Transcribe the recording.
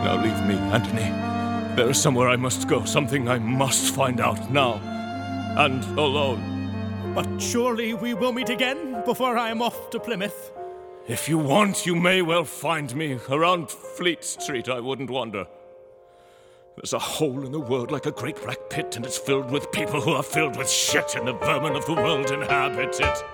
Now leave me, Anthony. There is somewhere I must go, something I must find out now. And alone. But surely we will meet again before I am off to Plymouth. If you want, you may well find me. Around Fleet Street I wouldn't wander. There's a hole in the world like a great black pit, and it's filled with people who are filled with shit, and the vermin of the world inhabit it.